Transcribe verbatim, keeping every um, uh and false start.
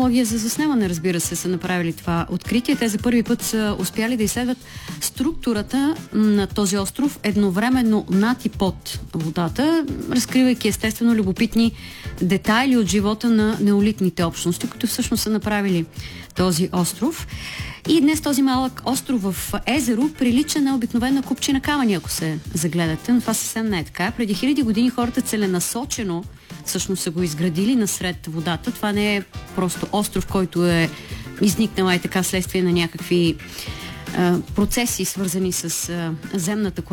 технология за заснемане, разбира се, са направили това откритие. Те за първи път са успяли да изследват структурата на този остров едновременно над и под водата, разкривайки естествено любопитни детайли от живота на неолитните общности, които всъщност са направили този остров. И днес този малък остров в езеро прилича на обикновена купчина камъни, ако се загледате, но това съвсем не е така. Преди хиляди години хората целенасочено всъщност са го изградили насред водата. Това не е просто остров, който е изникнал и така следствие на някакви а, процеси, свързани с а, земната